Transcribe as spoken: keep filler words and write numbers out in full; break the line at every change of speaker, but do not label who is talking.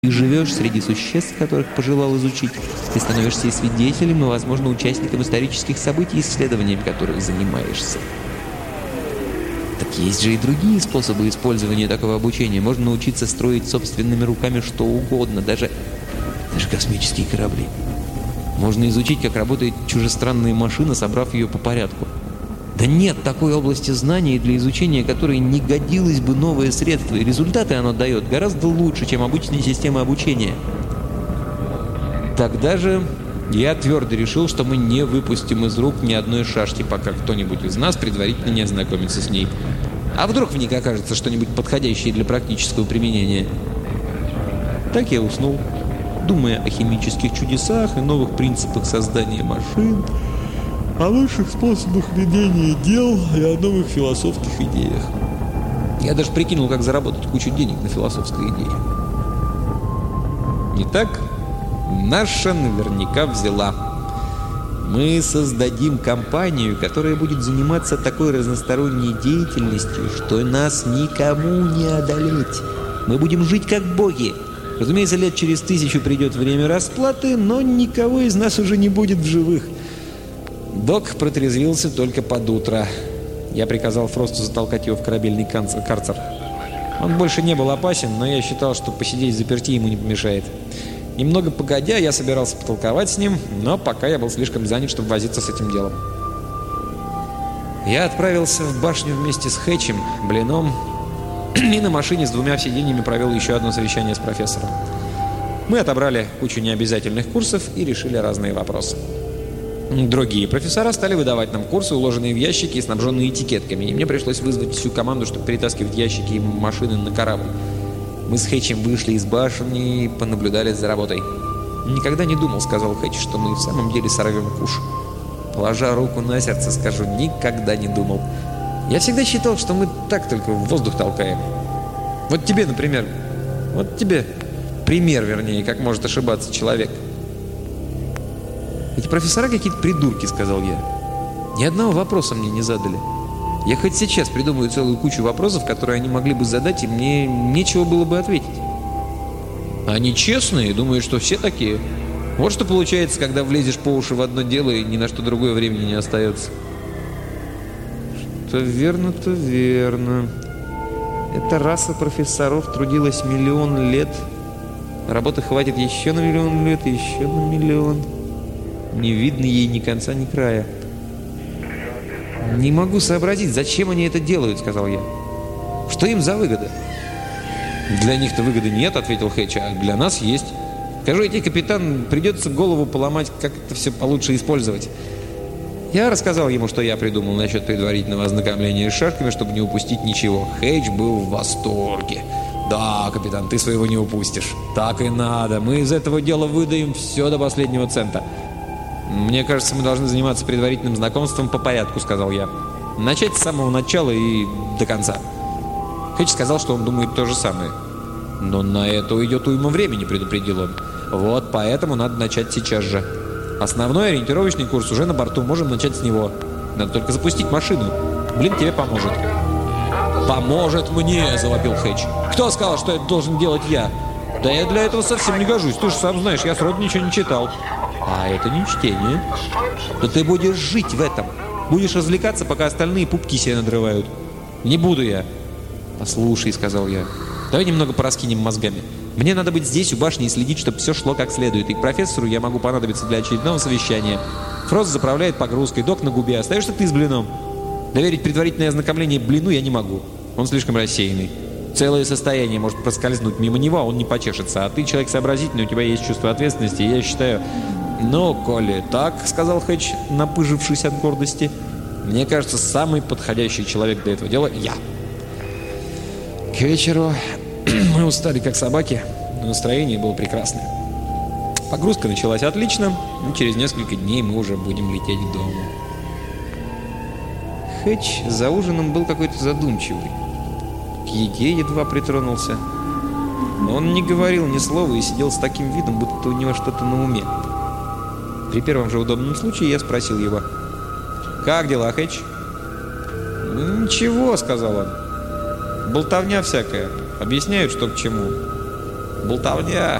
Ты живешь среди существ, которых пожелал изучить. Ты становишься и свидетелем, и, возможно, участником исторических событий, исследованием которых занимаешься. Так есть же и другие способы использования такого обучения. Можно научиться строить собственными руками что угодно, даже, даже космические корабли. Можно изучить, как работает чужестранная машина, собрав ее по порядку. Да нет такой области знаний, для изучения которой не годилось бы новое средство, и результаты оно дает гораздо лучше, чем обычные системы обучения. Тогда же я твердо решил, что мы не выпустим из рук ни одной шашки, пока кто-нибудь из нас предварительно не ознакомится с ней. А вдруг в ней окажется что-нибудь подходящее для практического применения? Так я уснул, думая о химических чудесах и новых принципах создания машин, о лучших способах ведения дел и о новых философских идеях. Я даже прикинул, как заработать кучу денег на философской идее. Итак, наша наверняка взяла. Мы создадим компанию, которая будет заниматься такой разносторонней деятельностью, что нас никому не одолеть. Мы будем жить как боги. Разумеется, лет через тысячу придет время расплаты, но никого из нас уже не будет в живых. Док протрезвился только под утро. Я приказал Фросту затолкать его в корабельный карцер. Он больше не был опасен, но я считал, что посидеть взаперти ему не помешает. Немного погодя, я собирался потолковать с ним, но пока я был слишком занят, чтобы возиться с этим делом. Я отправился в башню вместе с Хэтчем, Блином, и на машине с двумя сиденьями провел еще одно совещание с профессором. Мы отобрали кучу необязательных курсов и решили разные вопросы. Другие профессора стали выдавать нам курсы, уложенные в ящики и снабженные этикетками, и мне пришлось вызвать всю команду, чтобы перетаскивать ящики и машины на корабль. Мы с Хэтчем вышли из башни и понаблюдали за работой. «Никогда не думал, — сказал Хэтч, — что мы в самом деле сорвем куш. Положа руку на сердце, скажу, никогда не думал. Я всегда считал, что мы так только в воздух толкаем. Вот тебе, например, вот тебе пример, вернее, как может ошибаться человек». «Эти профессора какие-то придурки, — сказал я. Ни одного вопроса мне не задали. Я хоть сейчас придумаю целую кучу вопросов, которые они могли бы задать, и мне нечего было бы ответить. Они честные, думают, что все такие. Вот что получается, когда влезешь по уши в одно дело, и ни на что другое времени не остается». «Что верно, то верно. Эта раса профессоров трудилась миллион лет. Работы хватит еще на миллион лет, и еще на миллион. Не видно ей ни конца, ни края. Не могу сообразить, зачем они это делают, — сказал я. Что им за выгода?» «Для них-то выгоды нет, — ответил Хэтч, — а для нас есть. Скажу, тебе, капитан, придется голову поломать, как это все получше использовать». Я рассказал ему, что я придумал насчет предварительного ознакомления с шашками, чтобы не упустить ничего. Хэтч был в восторге. «Да, капитан, ты своего не упустишь. Так и надо. Мы из этого дела выдаем все до последнего цента». «Мне кажется, мы должны заниматься предварительным знакомством по порядку, — сказал я. Начать с самого начала и до конца». Хэтч сказал, что он думает то же самое. «Но на это уйдет уйма времени, — предупредил он. Вот поэтому надо начать сейчас же. Основной ориентировочный курс уже на борту, можем начать с него. Надо только запустить машину. Блин тебе поможет». «Поможет мне! — завопил Хэтч. Кто сказал, что это должен делать я? Да я для этого совсем не гожусь. Ты же сам знаешь, я сроду ничего не читал». «А это не чтение. Да ты будешь жить в этом. Будешь развлекаться, пока остальные пупки себе надрывают». «Не буду я». «Послушай, — сказал я, — давай немного пораскинем мозгами. Мне надо быть здесь, у башни, и следить, чтобы все шло как следует. И к профессору я могу понадобиться для очередного совещания. Фрост заправляет погрузкой, док на губе. Остаешься ты с Блином. Доверить предварительное ознакомление Блину я не могу. Он слишком рассеянный. Целое состояние может проскользнуть мимо него, а он не почешется. А ты человек сообразительный, у тебя есть чувство ответственности, и я считаю... «Ну, коли так, — сказал Хэтч, напыжившись от гордости, — мне кажется, самый подходящий человек для этого дела — я». К вечеру мы устали, как собаки, но настроение было прекрасное. Погрузка началась отлично, и через несколько дней мы уже будем лететь к дому. Хэтч за ужином был какой-то задумчивый. К еде едва притронулся. Он не говорил ни слова и сидел с таким видом, будто у него что-то на уме. При первом же удобном случае я спросил его: «Как дела, Хэтч?» «Ничего, — сказал он. Болтовня всякая. Объясняют, что к чему. Болтовня.